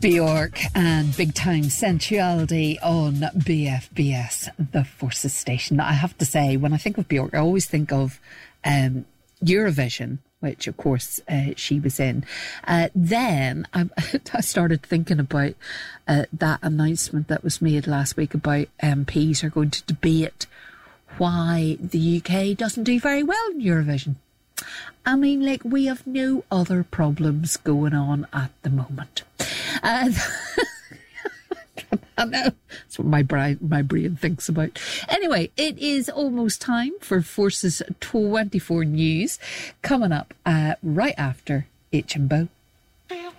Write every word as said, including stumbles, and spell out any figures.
Bjork and Big Time Sensuality on B F B S, the Forces station. I have to say, when I think of Bjork, I always think of um, Eurovision, which of course uh, she was in. Uh, then I, I started thinking about uh, that announcement that was made last week about M Ps are going to debate why the U K doesn't do very well in Eurovision. I mean, like, we have no other problems going on at the moment. Uh, I know. That's what my brain, my brain thinks about. Anyway, it is almost time for Forces twenty-four News, coming up uh, right after H and Bo.